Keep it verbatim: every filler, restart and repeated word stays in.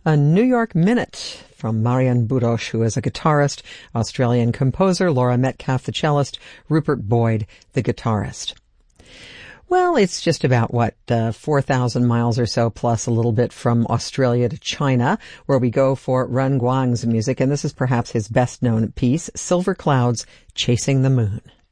A New York Minute from Marian Budosh, who is a guitarist, Australian composer, Laura Metcalf, the cellist, Rupert Boyd, the guitarist. Well, it's just about, what, uh, four thousand miles or so, plus a little bit from Australia to China, where we go for Ren Guang's music, and this is perhaps his best-known piece, Silver Clouds Chasing the Moon.